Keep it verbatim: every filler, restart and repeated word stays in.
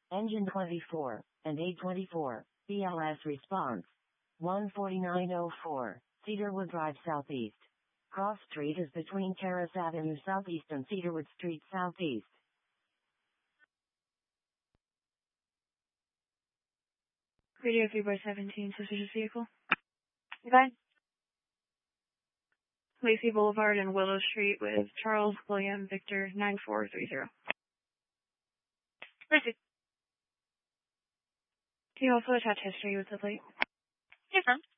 Engine twenty-four, and eight twenty-four, B L S response. one forty-nine oh four, Cedarwood Drive Southeast. Cross Street is between Terrace Avenue Southeast and Cedarwood Street Southeast. Radio three by seventeen, suspicious vehicle. Okay. Lacey Boulevard and Willow Street with Charles William Victor nine four three zero. Lacey. Do you also attach history with the plate? Yes, ma'am.